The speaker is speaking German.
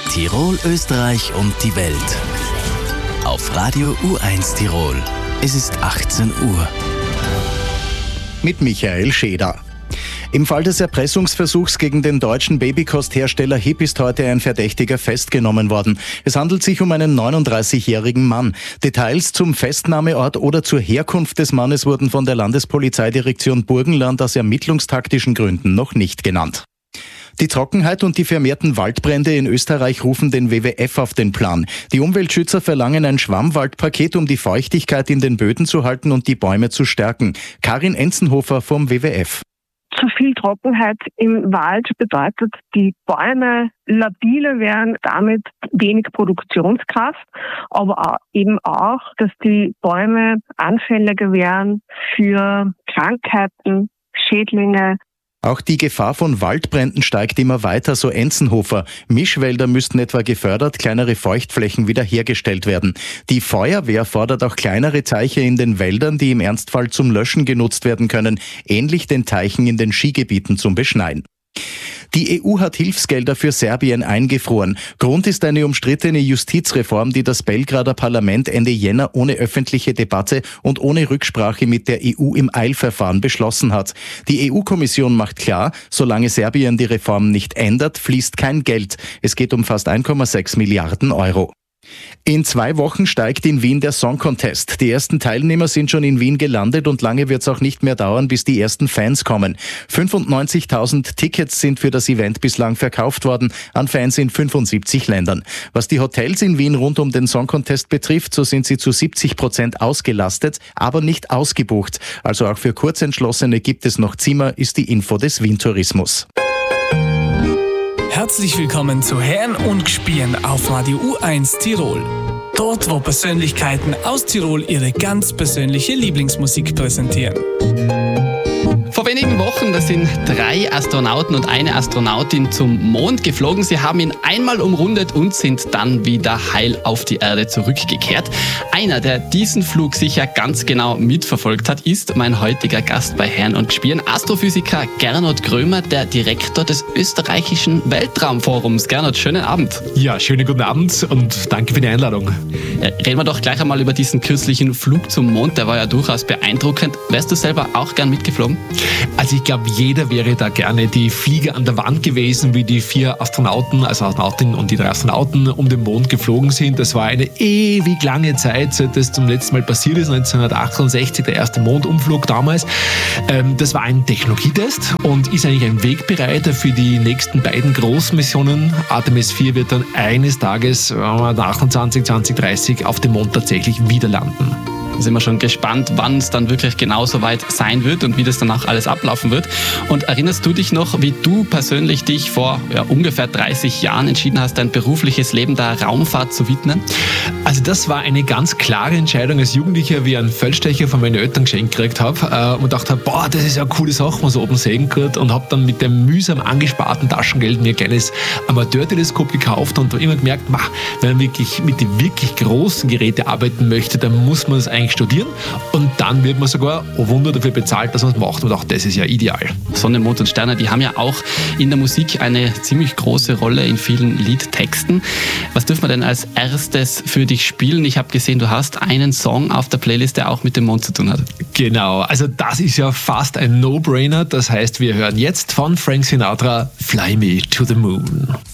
Tirol, Österreich und die Welt. Auf Radio U1 Tirol. Es ist 18 Uhr. Mit Michael Scheder. Im Fall des Erpressungsversuchs gegen den deutschen Babykosthersteller HIP ist heute ein Verdächtiger festgenommen worden. Es handelt sich um einen 39-jährigen Mann. Details zum Festnahmeort oder zur Herkunft des Mannes wurden von der Landespolizeidirektion Burgenland aus ermittlungstaktischen Gründen noch nicht genannt. Die Trockenheit und die vermehrten Waldbrände in Österreich rufen den WWF auf den Plan. Die Umweltschützer verlangen ein Schwammwaldpaket, um die Feuchtigkeit in den Böden zu halten und die Bäume zu stärken. Karin Enzenhofer vom WWF. Zu viel Trockenheit im Wald bedeutet, die Bäume labiler werden, damit wenig Produktionskraft, aber eben auch, dass die Bäume anfälliger werden für Krankheiten, Schädlinge. Auch die Gefahr von Waldbränden steigt immer weiter, so Enzenhofer. Mischwälder müssten etwa gefördert, kleinere Feuchtflächen wiederhergestellt werden. Die Feuerwehr fordert auch kleinere Teiche in den Wäldern, die im Ernstfall zum Löschen genutzt werden können, ähnlich den Teichen in den Skigebieten zum Beschneien. Die EU hat Hilfsgelder für Serbien eingefroren. Grund ist eine umstrittene Justizreform, die das Belgrader Parlament Ende Jänner ohne öffentliche Debatte und ohne Rücksprache mit der EU im Eilverfahren beschlossen hat. Die EU-Kommission macht klar, solange Serbien die Reform nicht ändert, fließt kein Geld. Es geht um fast 1,6 Milliarden Euro. In 2 Wochen steigt in Wien der Song Contest. Die ersten Teilnehmer sind schon in Wien gelandet und lange wird es auch nicht mehr dauern, bis die ersten Fans kommen. 95.000 Tickets sind für das Event bislang verkauft worden, an Fans in 75 Ländern. Was die Hotels in Wien rund um den Song Contest betrifft, so sind sie zu 70% ausgelastet, aber nicht ausgebucht. Also auch für Kurzentschlossene gibt es noch Zimmer, ist die Info des Wien Tourismus. Herzlich willkommen zu Herrn und Gspielen auf Radio U1 Tirol. Dort, wo Persönlichkeiten aus Tirol ihre ganz persönliche Lieblingsmusik präsentieren. Vor wenigen Wochen, da sind 3 Astronauten und eine Astronautin zum Mond geflogen. Sie haben ihn einmal umrundet und sind dann wieder heil auf die Erde zurückgekehrt. Einer, der diesen Flug sicher ganz genau mitverfolgt hat, ist mein heutiger Gast bei Herrn und Gspielen, Astrophysiker Gernot Grömer, der Direktor des österreichischen Weltraumforums. Gernot, schönen Abend. Ja, schönen guten Abend und danke für die Einladung. Reden wir doch gleich einmal über diesen kürzlichen Flug zum Mond. Der war ja durchaus beeindruckend. Wärst du selber auch gern mitgeflogen? Also ich glaube, jeder wäre da gerne die Fliege an der Wand gewesen, wie die 4 Astronauten, also Astronautin und die 3 Astronauten um den Mond geflogen sind. Das war eine ewig lange Zeit, seit das zum letzten Mal passiert ist, 1968, der erste Mondumflug damals. Das war ein Technologietest und ist eigentlich ein Wegbereiter für die nächsten beiden Großmissionen. Artemis 4 wird dann eines Tages, 2030, auf dem Mond tatsächlich wieder landen. Da sind wir schon gespannt, wann es dann wirklich genauso weit sein wird und wie das dann auch alles ablaufen wird. Und erinnerst du dich noch, wie du persönlich dich vor ungefähr 30 Jahren entschieden hast, dein berufliches Leben der Raumfahrt zu widmen? Also das war eine ganz klare Entscheidung als Jugendlicher, wie ich einen Feldstecher von meinen Eltern geschenkt gekriegt habe und dachte, boah, das ist ja eine coole Sache, was oben sehen kann, und habe dann mit dem mühsam angesparten Taschengeld mir ein kleines Amateurteleskop gekauft und immer gemerkt, wenn man wirklich mit den wirklich großen Geräten arbeiten möchte, dann muss man es eigentlich studieren und dann wird man sogar, oh Wunder, dafür bezahlt, dass man es macht, und auch das ist ja ideal. Sonne, Mond und Sterne, die haben ja auch in der Musik eine ziemlich große Rolle in vielen Liedtexten. Was dürfen wir denn als erstes für dich spielen? Ich habe gesehen, du hast einen Song auf der Playlist, der auch mit dem Mond zu tun hat. Genau, also das ist ja fast ein No-Brainer. Das heißt, wir hören jetzt von Frank Sinatra Fly Me to the Moon.